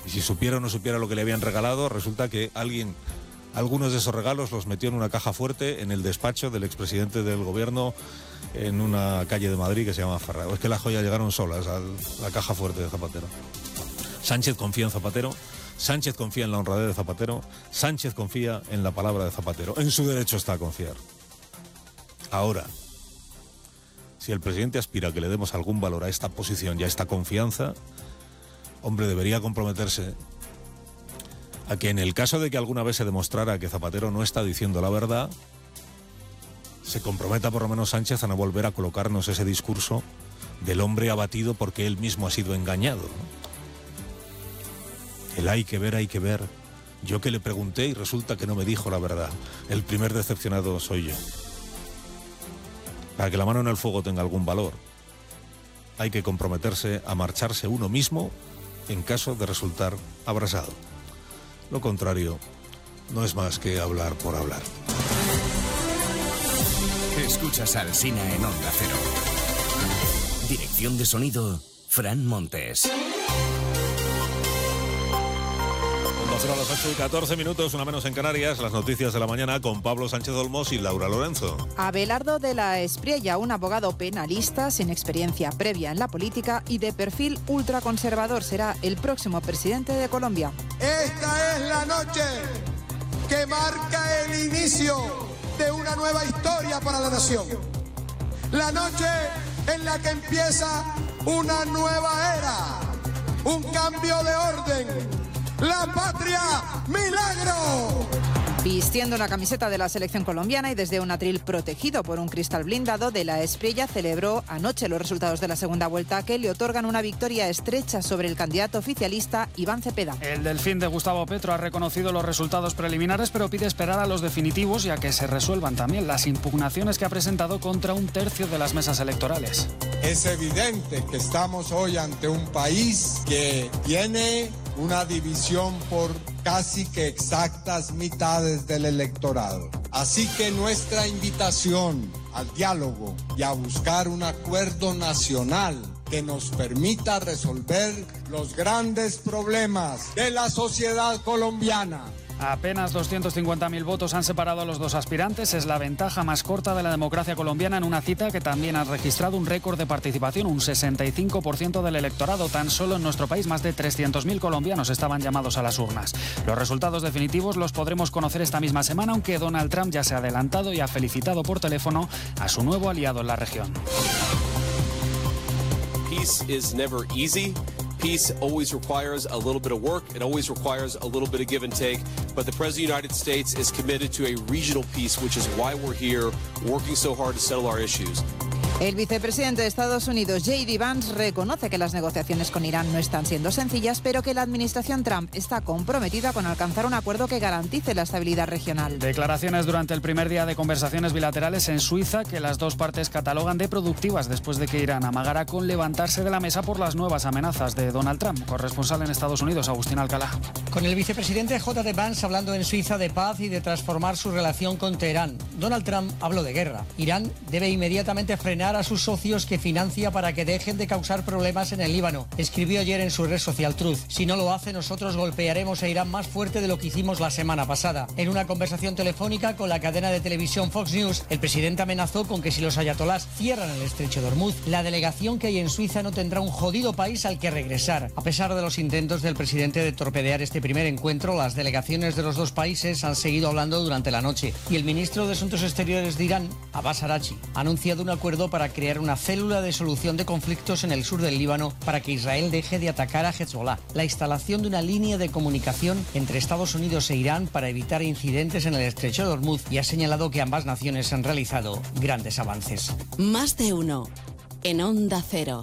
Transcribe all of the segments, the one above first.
Y si supiera o no supiera lo que le habían regalado, resulta que algunos de esos regalos los metió en una caja fuerte en el despacho del expresidente del gobierno en una calle de Madrid que se llama Ferrado. Es que las joyas llegaron solas a la caja fuerte de Zapatero. Sánchez confía en Zapatero, Sánchez confía en la honradez de Zapatero, Sánchez confía en la palabra de Zapatero. En su derecho está a confiar. Ahora, si el presidente aspira a que le demos algún valor a esta posición y a esta confianza, hombre, debería comprometerse a que en el caso de que alguna vez se demostrara que Zapatero no está diciendo la verdad, se comprometa por lo menos Sánchez a no volver a colocarnos ese discurso del hombre abatido porque él mismo ha sido engañado, ¿no? El hay que ver. Yo que le pregunté y resulta que no me dijo la verdad. El primer decepcionado soy yo. Para que la mano en el fuego tenga algún valor, hay que comprometerse a marcharse uno mismo en caso de resultar abrasado. Lo contrario no es más que hablar por hablar. Escuchas a Alsina en Onda Cero. Dirección de sonido, Fran Montes. A las 8:14, una menos en Canarias, las noticias de la mañana con Pablo Sánchez Olmos y Laura Lorenzo. Abelardo de la Espriella, un abogado penalista sin experiencia previa en la política y de perfil ultraconservador, será el próximo presidente de Colombia. Esta es la noche que marca el inicio de una nueva historia para la nación. La noche en la que empieza una nueva era, un cambio de orden. ¡La patria, milagro! Vistiendo una camiseta de la selección colombiana y desde un atril protegido por un cristal blindado, de la Espriella celebró anoche los resultados de la segunda vuelta que le otorgan una victoria estrecha sobre el candidato oficialista Iván Cepeda. El delfín de Gustavo Petro ha reconocido los resultados preliminares, pero pide esperar a los definitivos y a que se resuelvan también las impugnaciones que ha presentado contra un tercio de las mesas electorales. Es evidente que estamos hoy ante un país que tiene una división por casi que exactas mitades del electorado. Así que nuestra invitación al diálogo y a buscar un acuerdo nacional que nos permita resolver los grandes problemas de la sociedad colombiana. Apenas 250.000 votos han separado a los dos aspirantes. Es la ventaja más corta de la democracia colombiana en una cita que también ha registrado un récord de participación, un 65% del electorado. Tan solo en nuestro país más de 300.000 colombianos estaban llamados a las urnas. Los resultados definitivos los podremos conocer esta misma semana, aunque Donald Trump ya se ha adelantado y ha felicitado por teléfono a su nuevo aliado en la región. Peace is never easy. Peace always requires a little bit of work. It always requires a little bit of give and take. But the President of the United States is committed to a regional peace, which is why we're here working so hard to settle our issues. El vicepresidente de Estados Unidos, J.D. Vance, reconoce que las negociaciones con Irán no están siendo sencillas, pero que la administración Trump está comprometida con alcanzar un acuerdo que garantice la estabilidad regional. Declaraciones durante el primer día de conversaciones bilaterales en Suiza que las dos partes catalogan de productivas después de que Irán amagara con levantarse de la mesa por las nuevas amenazas de Donald Trump. Corresponsal en Estados Unidos, Agustín Alcalá. Con el vicepresidente J.D. Vance hablando en Suiza de paz y de transformar su relación con Teherán. Donald Trump habló de guerra. Irán debe inmediatamente frenar a sus socios que financia para que dejen de causar problemas en el Líbano. Escribió ayer en su red social Truth: si no lo hace, nosotros golpearemos a Irán más fuerte de lo que hicimos la semana pasada. En una conversación telefónica con la cadena de televisión Fox News, el presidente amenazó con que si los ayatolás cierran el estrecho de Hormuz, la delegación que hay en Suiza no tendrá un jodido país al que regresar. A pesar de los intentos del presidente de torpedear este primer encuentro, las delegaciones de los dos países han seguido hablando durante la noche y el ministro de Asuntos Exteriores de Irán, Abbas Araghchi, ha anunciado un acuerdo para crear una célula de solución de conflictos en el sur del Líbano para que Israel deje de atacar a Hezbollah, la instalación de una línea de comunicación entre Estados Unidos e Irán para evitar incidentes en el estrecho de Hormuz, y ha señalado que ambas naciones han realizado grandes avances. Más de uno en Onda Cero.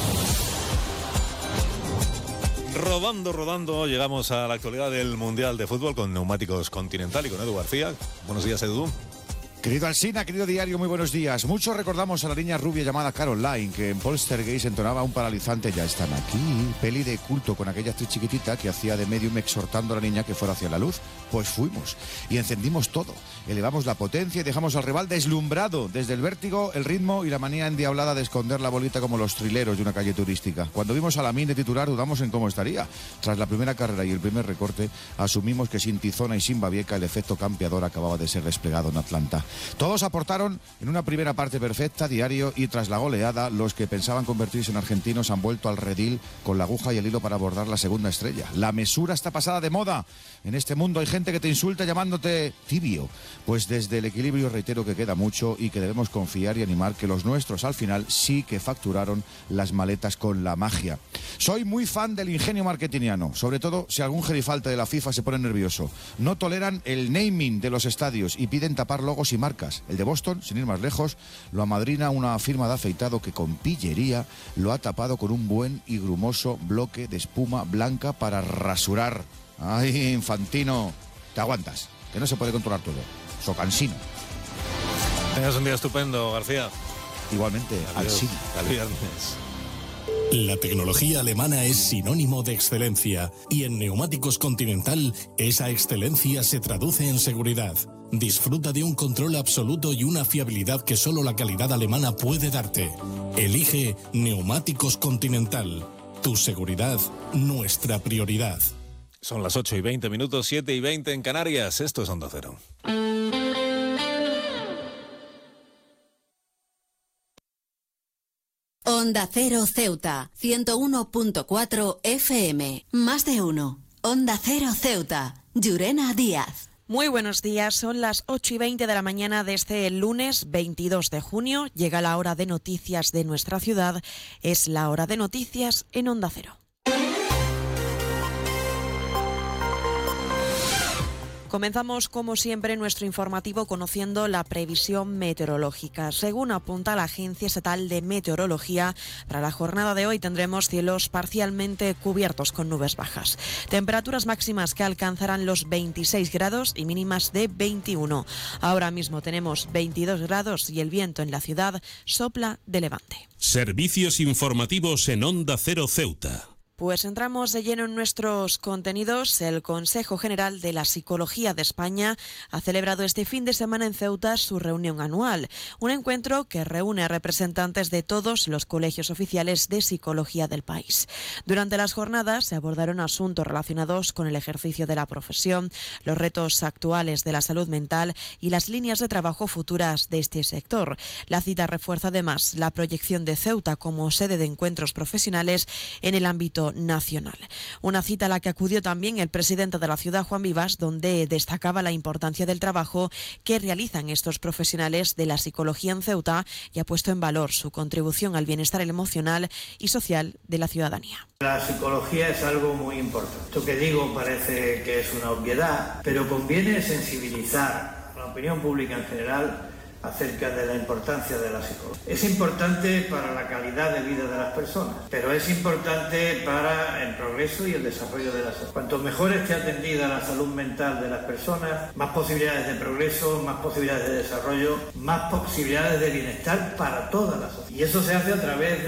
Rodando, llegamos a la actualidad del Mundial de Fútbol con Neumáticos Continental y con Edu García. Buenos días, Edu. Querido Alsina, querido diario, muy buenos días. Muchos recordamos a la niña rubia llamada Caroline, que en Poltergeist entonaba un paralizante "Ya están aquí", peli de culto con aquella actriz chiquitita que hacía de medium exhortando a la niña que fuera hacia la luz. Pues fuimos y encendimos todo, elevamos la potencia y dejamos al rival deslumbrado desde el vértigo, el ritmo y la manía endiablada de esconder la bolita como los trileros de una calle turística. Cuando vimos a Lamine de titular dudamos en cómo estaría. Tras la primera carrera y el primer recorte, asumimos que sin Tizona y sin Babieca el efecto campeador acababa de ser desplegado en Atlanta. Todos aportaron en una primera parte perfecta, diario, y tras la goleada, los que pensaban convertirse en argentinos han vuelto al redil con la aguja y el hilo para abordar la segunda estrella. La mesura está pasada de moda. En este mundo hay gente que te insulta llamándote tibio. Pues desde el equilibrio reitero que queda mucho y que debemos confiar y animar que los nuestros al final sí que facturaron las maletas con la magia. Soy muy fan del ingenio marketingiano, sobre todo si algún gerifalte de la FIFA se pone nervioso. No toleran el naming de los estadios y piden tapar logos y marcas. El de Boston, sin ir más lejos, lo amadrina una firma de afeitado que con pillería lo ha tapado con un buen y grumoso bloque de espuma blanca para rasurar. ¡Ay, Infantino! Te aguantas, que no se puede controlar todo. Socansino. Tengas un día estupendo, García. Igualmente, Alsina. Al viernes. La tecnología alemana es sinónimo de excelencia y en Neumáticos Continental esa excelencia se traduce en seguridad. Disfruta de un control absoluto y una fiabilidad que solo la calidad alemana puede darte. Elige Neumáticos Continental. Tu seguridad, nuestra prioridad. Son las 8:20, 7:20 en Canarias. Esto es Onda Cero. Onda Cero Ceuta, 101.4 FM. Más de uno. Onda Cero Ceuta. Llurena Díaz. Muy buenos días, son las 8:20 de la mañana de este lunes 22 de junio. Llega la hora de noticias de nuestra ciudad. Es la hora de noticias en Onda Cero. Comenzamos, como siempre, nuestro informativo conociendo la previsión meteorológica. Según apunta la Agencia Estatal de Meteorología, para la jornada de hoy tendremos cielos parcialmente cubiertos con nubes bajas. Temperaturas máximas que alcanzarán los 26 grados y mínimas de 21. Ahora mismo tenemos 22 grados y el viento en la ciudad sopla de levante. Servicios informativos en Onda Cero Ceuta. Pues entramos de lleno en nuestros contenidos. El Consejo General de la Psicología de España ha celebrado este fin de semana en Ceuta su reunión anual, un encuentro que reúne a representantes de todos los colegios oficiales de psicología del país. Durante las jornadas se abordaron asuntos relacionados con el ejercicio de la profesión, los retos actuales de la salud mental y las líneas de trabajo futuras de este sector. La cita refuerza además la proyección de Ceuta como sede de encuentros profesionales en el ámbito nacional. Una cita a la que acudió también el presidente de la ciudad, Juan Vivas, donde destacaba la importancia del trabajo que realizan estos profesionales de la psicología en Ceuta y ha puesto en valor su contribución al bienestar emocional y social de la ciudadanía. La psicología es algo muy importante. Esto que digo parece que es una obviedad, pero conviene sensibilizar a la opinión pública en general acerca de la importancia de la psicología. Es importante para la calidad de vida de las personas, pero es importante para el progreso y el desarrollo de la salud. Cuanto mejor esté atendida la salud mental de las personas, más posibilidades de progreso, más posibilidades de desarrollo, más posibilidades de bienestar para toda la sociedad. Y eso se hace a través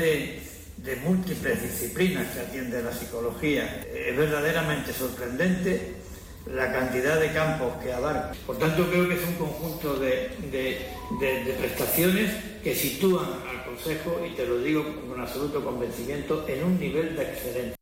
de múltiples disciplinas que atiende la psicología. Es verdaderamente sorprendente la cantidad de campos que abarca. Por tanto, creo que es un conjunto de prestaciones que sitúan al Consejo, y te lo digo con absoluto convencimiento, en un nivel de excelencia.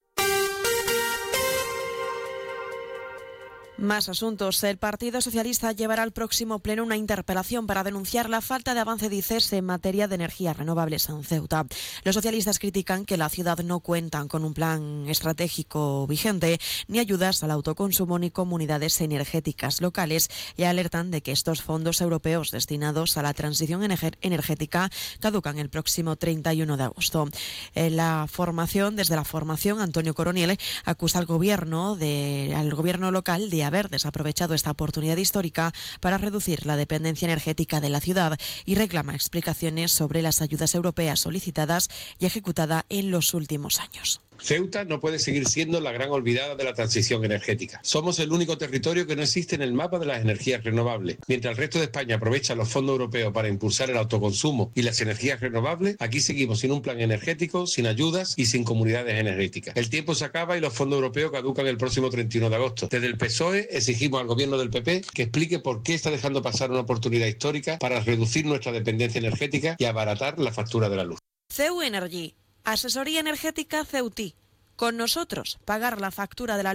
Más asuntos. El Partido Socialista llevará al próximo pleno una interpelación para denunciar la falta de avance, dice, en materia de energías renovables en Ceuta. Los socialistas critican que la ciudad no cuentan con un plan estratégico vigente, ni ayudas al autoconsumo ni comunidades energéticas locales, y alertan de que estos fondos europeos destinados a la transición energética caducan el próximo 31 de agosto. Desde la formación, Antonio Coronel acusa al gobierno local de haber desaprovechado esta oportunidad histórica para reducir la dependencia energética de la ciudad y reclama explicaciones sobre las ayudas europeas solicitadas y ejecutadas en los últimos años. Ceuta no puede seguir siendo la gran olvidada de la transición energética. Somos el único territorio que no existe en el mapa de las energías renovables. Mientras el resto de España aprovecha los fondos europeos para impulsar el autoconsumo y las energías renovables, aquí seguimos sin un plan energético, sin ayudas y sin comunidades energéticas. El tiempo se acaba y los fondos europeos caducan el próximo 31 de agosto. Desde el PSOE exigimos al gobierno del PP que explique por qué está dejando pasar una oportunidad histórica para reducir nuestra dependencia energética y abaratar la factura de la luz. CEU Energy, asesoría energética Ceutí. Con nosotros, pagar la factura de la